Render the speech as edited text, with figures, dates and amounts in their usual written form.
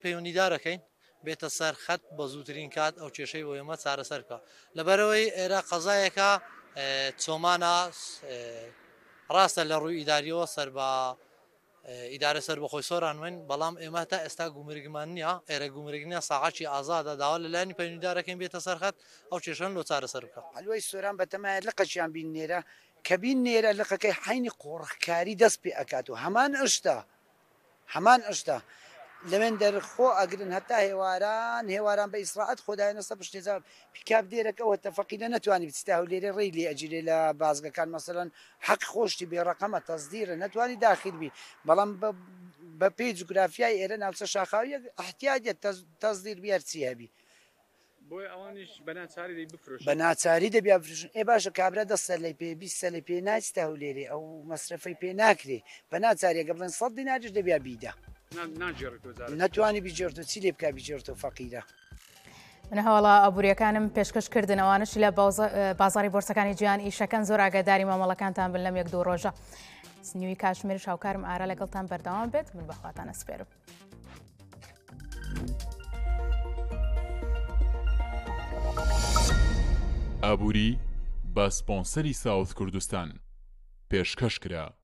پەیوەندیدارەکەین بێتە سەر خەت بە زووترین کات ئەو کێشەی بۆ ئێمە چارەسەرکە لەبەرەوەی ئێرە قەزایەکە چۆمانە ڕاستە لە ڕووی ئیداریەوە سەر بە ئیدارە سەر بەخۆی سۆرانوێن بەڵام ئێمە تا ئێستا گومرگمان نییە ئێرە گومرگ نییە ساعاتی ئازادە داوا لەلایەنی پەیوەندیدارەکەین بێتە سەرخەت ئەو کێشەن لۆ چارەسەر بکە هەلوای سۆران بەتەمایە لقەچیان بین نێرە کە بین نێرە لقەکەی حینی قۆڕخکاری دەست پێ ئەکات و هەمان ئشتا لەوێن دەرخۆ ئەگرن هەتا هێواران بە ئیسراعەت خۆدایەنە سە پشتێزار پیکاب دێرەکەەوە تەفەقیدە نەتوانانی بچتا و لێرە ڕێی لێ ئەجیرێ لە بازگەکان مەسەلەن حەق خۆشتی بێڕەقەمە تەزدیرە نەتوانی داخل بی بەڵام بە پێی جوگرافیای ئێرە ناوچە شاخاویە احتیاجە تەزدیر بیارچی هەبی بۆی ئەوانیش بەناچاری دەی بفرۆشن بە ناچاری دەبیا بفرۆشن ئێ باشە کابرا 10 سەر لەی پێ 20 سەر لەی پێ ناچتا و لێرێ ئەو مەسرفەی پێ ناکرێ بە ناچاریەکە بڵێن 100 دیناریش دەبیا بیدا ناتوانانی بیجێرتو چی لێ بکە بیجێرتۆ فەقیرە منە هەواڵە ئەبوووریەکانم پێشکەشکردنەوانش لە بازاری بۆرسەکانی جیهان ئیشەکەن زۆر ئاگاداری مامەڵەکانتان بن لەم 1-2 ڕۆژە سنیوی کاشمیر شاوکارم ئارە لەگەڵتان بەردەوام بێت من بەخواتانە سپێرم ئابووری بە سپۆنسەری ساوت کوردستان پێشکەشکرا